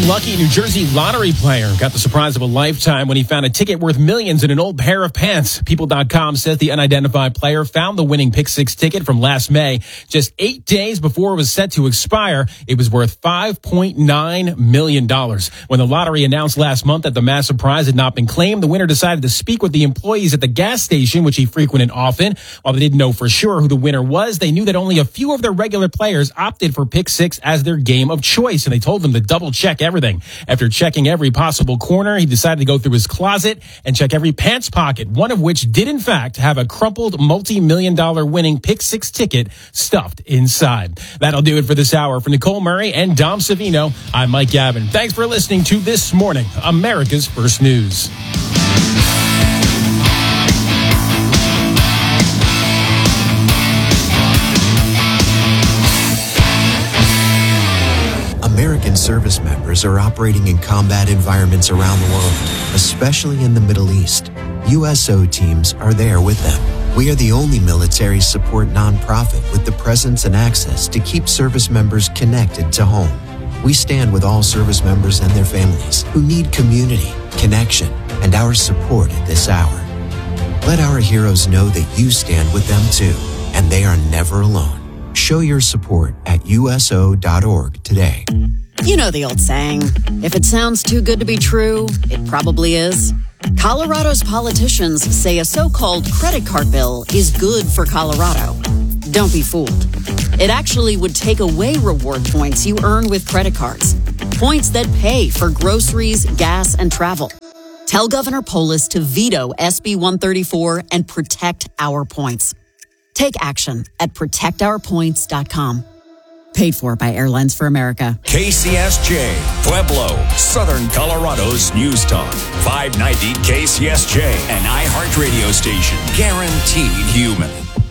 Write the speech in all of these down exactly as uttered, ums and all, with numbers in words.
lucky New Jersey lottery player got the surprise of a lifetime when he found a ticket worth millions in an old pair of pants. People dot com says the unidentified player found the winning Pick Six ticket from last May. Just eight days before it was set to expire, it was worth five point nine million dollars. When the lottery announced last month that the massive prize had not been claimed, the winner decided to speak with the employees at the gas station, which he frequented often. While they didn't know for sure who the winner was, they knew that only a few of their regular players opted for Pick Six as their game of choice, and they told them to double check everything. After checking every possible corner, he decided to go through his closet and check every pants pocket, one of which did in fact have a crumpled multi-million dollar winning Pick Six ticket stuffed inside. That'll do it for this hour. For Nicole Murray and Dom Savino, I'm Mike Gavin. Thanks for listening to This Morning, America's First News. American service members are operating in combat environments around the world, especially in the Middle East. U S O teams are there with them. We are the only military support nonprofit with the presence and access to keep service members connected to home. We stand with all service members and their families who need community, connection, and our support at this hour. Let our heroes know that you stand with them too, and they are never alone. Show your support at U S O dot org today. You know the old saying, if it sounds too good to be true, it probably is. Colorado's politicians say a so-called credit card bill is good for Colorado. Don't be fooled. It actually would take away reward points you earn with credit cards. Points that pay for groceries, gas, and travel. Tell Governor Polis to veto S B one thirty-four and protect our points. Take action at protect our points dot com. Paid for by Airlines for America. K C S J, Pueblo, Southern Colorado's News Talk. five ninety K C S J, an iHeart radio station. Guaranteed human.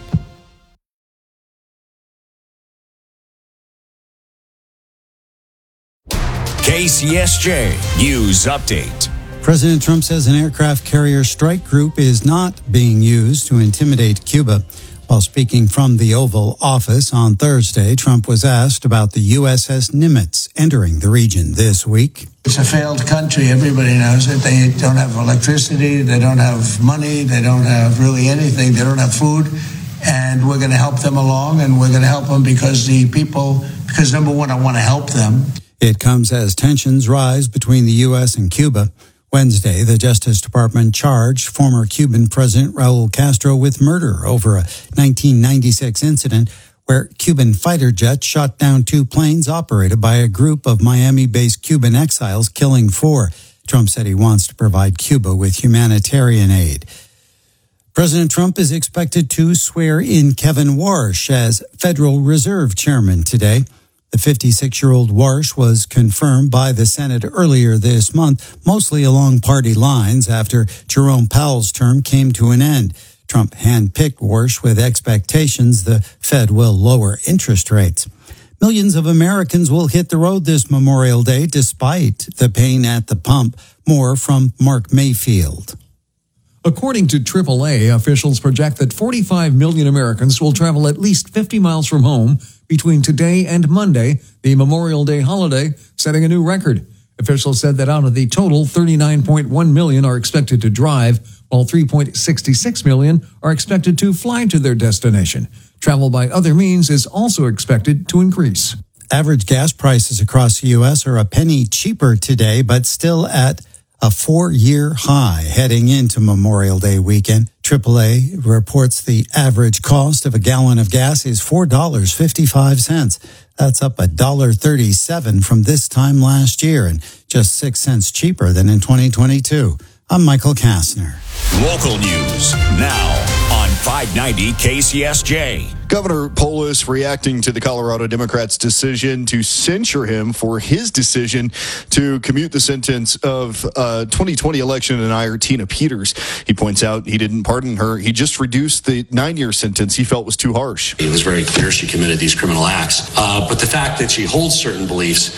K C S J News Update. President Trump says an aircraft carrier strike group is not being used to intimidate Cuba. While speaking from the Oval Office on Thursday, Trump was asked about the U S S Nimitz entering the region this week. It's a failed country. Everybody knows it. They don't have electricity. They don't have money. They don't have really anything. They don't have food. And we're going to help them along, and we're going to help them because the people, because number one, I want to help them. It comes as tensions rise between the U S and Cuba. Wednesday, the Justice Department charged former Cuban President Raul Castro with murder over a nineteen ninety-six incident where Cuban fighter jets shot down two planes operated by a group of Miami-based Cuban exiles, killing four. Trump said he wants to provide Cuba with humanitarian aid. President Trump is expected to swear in Kevin Warsh as Federal Reserve Chairman today. The fifty-six-year-old Warsh was confirmed by the Senate earlier this month, mostly along party lines after Jerome Powell's term came to an end. Trump handpicked Warsh with expectations the Fed will lower interest rates. Millions of Americans will hit the road this Memorial Day despite the pain at the pump. More from Mark Mayfield. According to triple A, officials project that forty-five million Americans will travel at least fifty miles from home between today and Monday, the Memorial Day holiday, setting a new record. Officials said that out of the total, thirty-nine point one million are expected to drive, while three point six six million are expected to fly to their destination. Travel by other means is also expected to increase. Average gas prices across the U S are a penny cheaper today, but still at a four-year high heading into Memorial Day weekend. triple A reports the average cost of a gallon of gas is four dollars and fifty-five cents. That's up one dollar and thirty-seven cents from this time last year and just six cents cheaper than in twenty twenty-two. I'm Michael Kastner. Local news now on five ninety K C S J. Governor Polis reacting to the Colorado Democrats' decision to censure him for his decision to commute the sentence of uh, twenty twenty election denier Tina Peters. He points out he didn't pardon her. He just reduced the nine-year sentence he felt was too harsh. It was very clear she committed these criminal acts. Uh, but the fact that she holds certain beliefs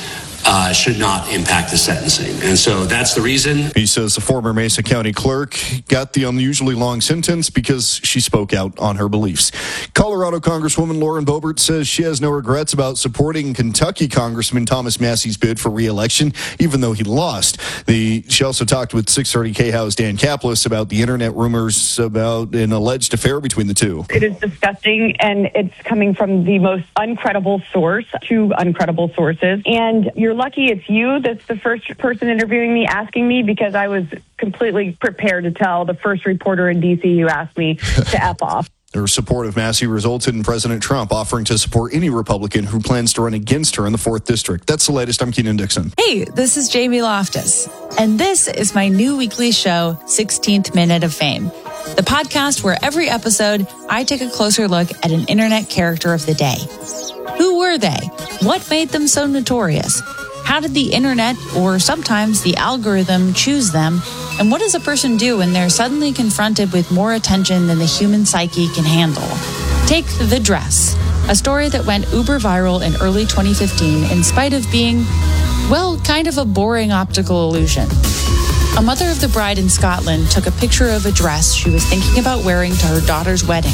uh, should not impact the sentencing. And so that's the reason. He says the former Mesa County clerk got the unusually long sentence because she spoke out on her beliefs. Colorado Congresswoman Lauren Boebert says she has no regrets about supporting Kentucky Congressman Thomas Massey's bid for re-election, even though he lost. The, she also talked with six thirty K H O W's Dan Kaplis about the internet rumors about an alleged affair between the two. It is disgusting, and it's coming from the most uncredible source, two uncredible sources. And you're lucky it's you that's the first person interviewing me, asking me, because I was completely prepared to tell the first reporter in D C who asked me to F off. Their support of Massey resulted in President Trump offering to support any Republican who plans to run against her in the fourth District. That's the latest. I'm Keenan Dixon. Hey, this is Jamie Loftus, and this is my new weekly show, sixteenth Minute of Fame, the podcast where every episode I take a closer look at an internet character of the day. Who were they? What made them so notorious? How did the internet, or sometimes the algorithm, choose them? And what does a person do when they're suddenly confronted with more attention than the human psyche can handle? Take The Dress, a story that went uber viral in early twenty fifteen in spite of being, well, kind of a boring optical illusion. A mother of the bride in Scotland took a picture of a dress she was thinking about wearing to her daughter's wedding.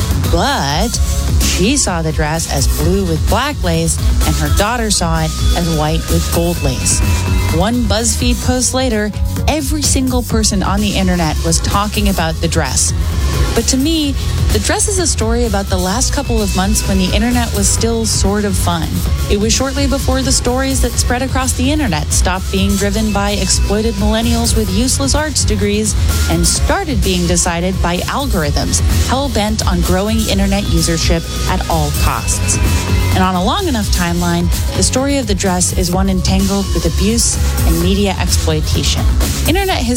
But she saw the dress as blue with black lace, and her daughter saw it as white with gold lace. One BuzzFeed post later, every single person on the internet was talking about the dress. But to me, the dress is a story about the last couple of months when the internet was still sort of fun. It was shortly before the stories that spread across the internet stopped being driven by exploited millennials with useless arts degrees and started being decided by algorithms hell-bent on growing internet usership at all costs. And on a long enough timeline, the story of the dress is one entangled with abuse and media exploitation. Internet history